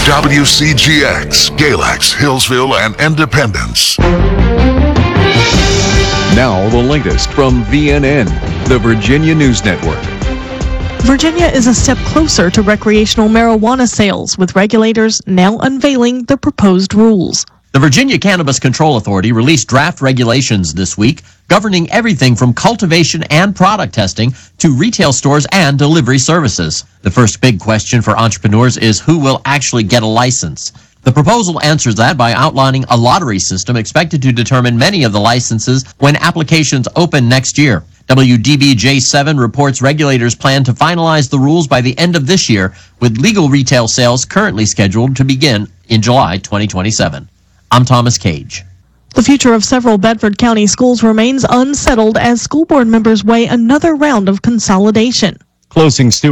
WCGX, Galax, Hillsville, and Independence. Now the latest from VNN, the Virginia News Network. Virginia is a step closer to recreational marijuana sales, with regulators now unveiling the proposed rules. The Virginia Cannabis Control Authority released draft regulations this week governing everything from cultivation and product testing to retail stores and delivery services. The first big question for entrepreneurs is who will actually get a license. The proposal answers that by outlining a lottery system expected to determine many of the licenses when applications open next year. WDBJ7 reports regulators plan to finalize the rules by the end of this year, with legal retail sales currently scheduled to begin in July 2027. I'm Thomas Cage. The future of several Bedford County schools remains unsettled as school board members weigh another round of consolidation. Closing